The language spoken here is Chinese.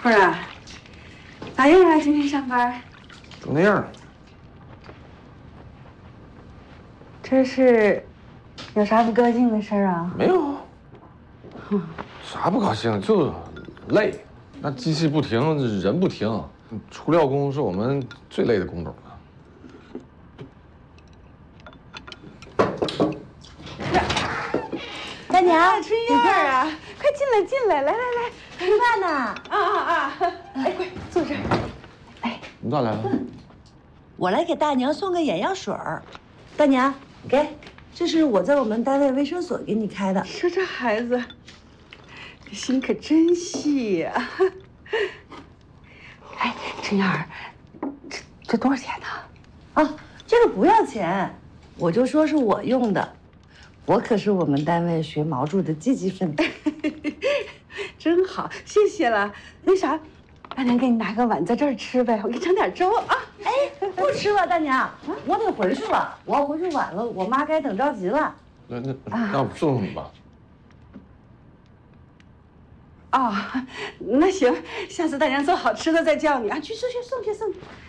春儿啊，咋样啊？今天上班？ 就那样。 这是有啥不高兴的事儿啊？ 没有，啥不高兴，就累。那机器不停，人不停，除料工是我们最累的工种了。 大娘， 春燕儿啊，快进来，进来，来来来， 吃饭呢？ 哎，快坐这儿。哎， 你咋来了？ 我来给大娘送个眼药水儿。大娘，给，这是我在我们单位卫生所给你开的。 说这孩子，这心可真细呀。哎，春燕儿，这多少钱呢？ 啊，这个不要钱，我就说是我用的。我可是我们单位学毛主的积极分子。 真好，谢谢了。那啥，大娘给你拿个碗在这儿吃呗，我给你盛点粥啊。 哎，不吃了，大娘，我得回去了。我要回去晚了，我妈该等着急了。 那我送你吧。 哦，那行，下次大娘做好吃的再叫你啊。去送去。